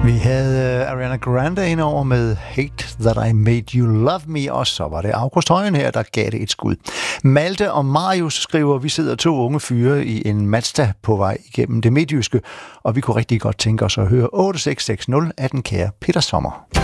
Vi havde Ariana Grande indover med Hate That I Made You Love Me, og så var det August Højen her, der gav det et skud. Malte og Marius skriver, vi sidder 2 unge fyre i en Mazda på vej igennem det midtjyske, og vi kunne rigtig godt tænke os at høre 8660 af den kære Peter Sommer.